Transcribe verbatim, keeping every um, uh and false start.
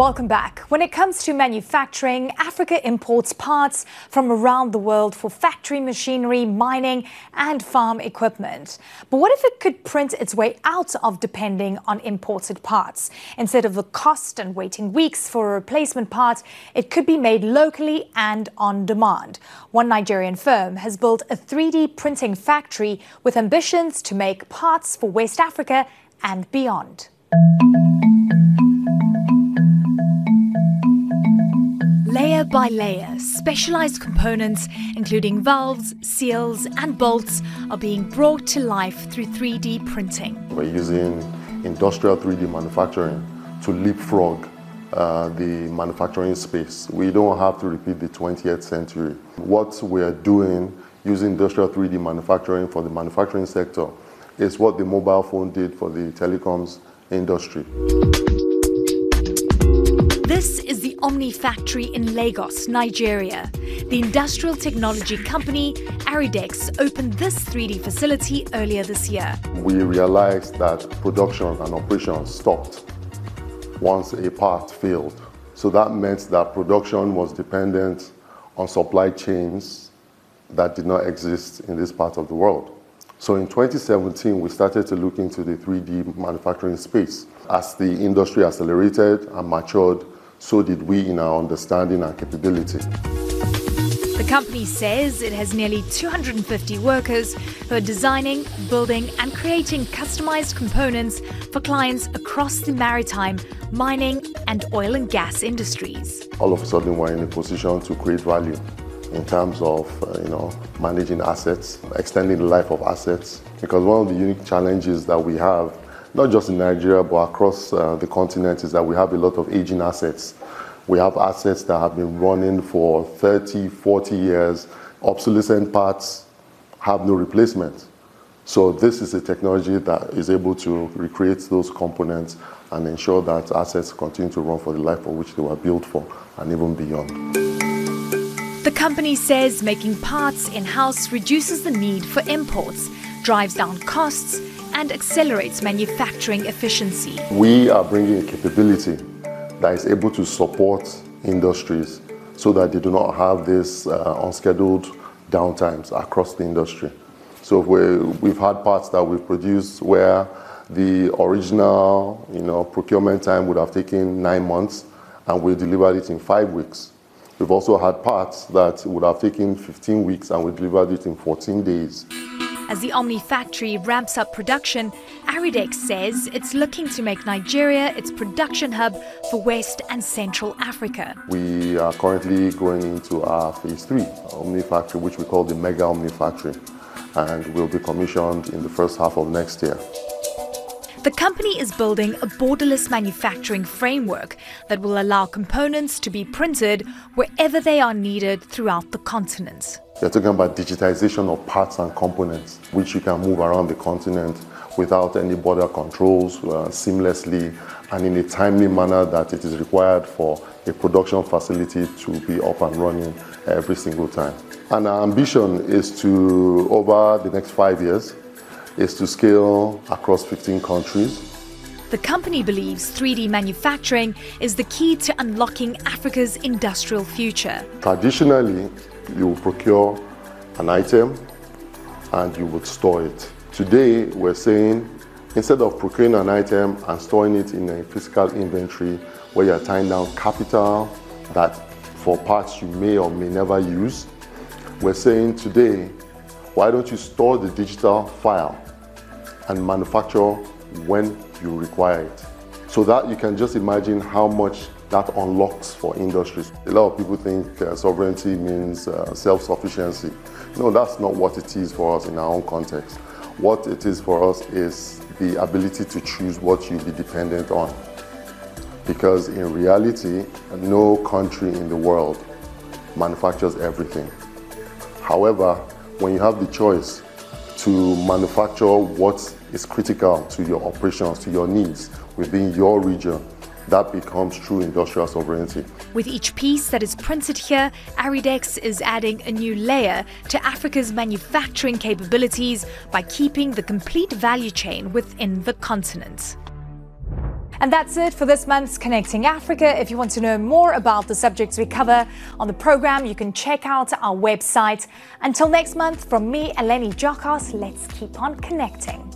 Welcome back. When it comes to manufacturing, Africa imports parts from around the world for factory machinery, mining and farm equipment. But what if it could print its way out of depending on imported parts? Instead of the cost and waiting weeks for a replacement part, it could be made locally and on demand. One Nigerian firm has built a three D printing factory with ambitions to make parts for West Africa and beyond. Layer by layer, specialized components, including valves, seals and bolts, are being brought to life through three D printing. We're using industrial three D manufacturing to leapfrog uh, the manufacturing space. We don't have to repeat the twentieth century. What we're doing using industrial three D manufacturing for the manufacturing sector is what the mobile phone did for the telecoms industry. This is the Omni factory in Lagos, Nigeria. The industrial technology company Aridex opened this three D facility earlier this year. We realized that production and operations stopped once a part failed. So that meant that production was dependent on supply chains that did not exist in this part of the world. So in twenty seventeen, we started to look into the three D manufacturing space. As the industry accelerated and matured, so did we in our understanding and capability. The company says it has nearly two hundred fifty workers who are designing, building and creating customized components for clients across the maritime, mining and oil and gas industries. All of a sudden, we're in a position to create value in terms of uh, you know, managing assets, extending the life of assets. Because one of the unique challenges that we have, not just in Nigeria, but across uh, the continent, is that we have a lot of aging assets. We have assets that have been running for thirty, forty years. Obsolescent parts have no replacement. So this is a technology that is able to recreate those components and ensure that assets continue to run for the life for which they were built for and even beyond. The company says making parts in-house reduces the need for imports, drives down costs and accelerates manufacturing efficiency. We are bringing a capability that is able to support industries so that they do not have this uh, unscheduled downtimes across the industry. So we, we've had parts that we've produced where the original you know, procurement time would have taken nine months and we delivered it in five weeks. We've also had parts that would have taken fifteen weeks and we delivered it in fourteen days. As the Omni factory ramps up production, Aridex says it's looking to make Nigeria its production hub for West and Central Africa. We are currently going into our phase three Omni factory, which we call the Mega Omni factory, and will be commissioned in the first half of next year. The company is building a borderless manufacturing framework that will allow components to be printed wherever they are needed throughout the continent. You're talking about digitization of parts and components, which you can move around the continent without any border controls, uh, seamlessly and in a timely manner that it is required for a production facility to be up and running every single time. And our ambition is to, over the next five years, is to scale across fifteen countries. The company believes three D manufacturing is the key to unlocking Africa's industrial future. Traditionally, you will procure an item and you would store it. Today, we're saying instead of procuring an item and storing it in a physical inventory where you're tying down capital that for parts you may or may never use, we're saying today, why don't you store the digital file and manufacture when you require it? So that you can just imagine how much that unlocks for industries. A lot of people think uh, sovereignty means uh, self-sufficiency. No, that's not what it is for us in our own context. What it is for us is the ability to choose what you'll be dependent on. Because in reality, no country in the world manufactures everything. However, when you have the choice to manufacture what is critical to your operations, to your needs within your region, that becomes true industrial sovereignty. With each piece that is printed here, Aridex is adding a new layer to Africa's manufacturing capabilities by keeping the complete value chain within the continent. And that's it for this month's Connecting Africa. If you want to know more about the subjects we cover on the program, you can check out our website. Until next month, from me, Eleni Jokos, let's keep on connecting.